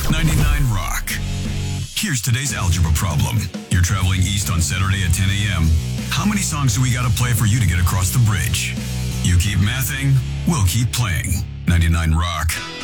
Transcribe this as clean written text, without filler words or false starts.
99 Rock. Here's today's algebra problem. You're traveling east on Saturday at 10 a.m. How many songs do we gotta play for you to get across the bridge? You keep mathing, we'll keep playing. 99 Rock.